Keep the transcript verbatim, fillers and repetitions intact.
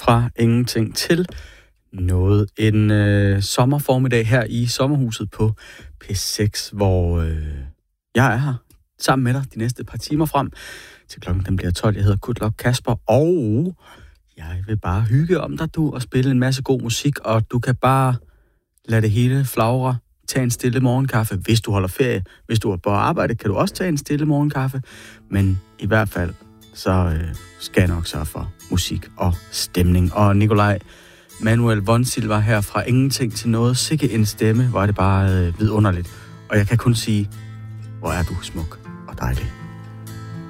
fra ingenting til noget. En øh, sommerformiddag her i sommerhuset på P seks, hvor øh, jeg er her sammen med dig de næste par timer frem til klokken den bliver tolv. Jeg hedder Kutlok Kasper, og jeg vil bare hygge om dig, du, og spille en masse god musik, og du kan bare lade det hele flagre. Tag en stille morgenkaffe, hvis du holder ferie. Hvis du er på arbejde, kan du også tage en stille morgenkaffe. Men i hvert fald, så øh, skal jeg nok sørge for musik og stemning. Og Nikolaj Manuel von Silva her fra ingenting til noget. Sikke en stemme, hvor er det bare øh, vidunderligt. Og jeg kan kun sige, hvor er du smuk og dejlig.